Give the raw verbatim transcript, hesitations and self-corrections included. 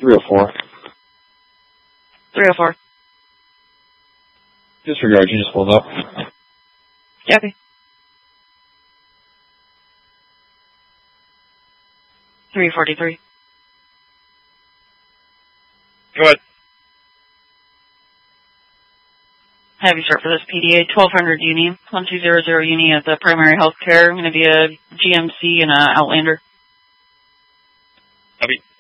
three oh four. three oh four. Disregard, you just pulled up. Copy. three forty-three. Go ahead. Have you start for this P D A twelve hundred Uni, one two zero zero Uni at the primary health care. I'm going to be a G M C and a Outlander. Copy.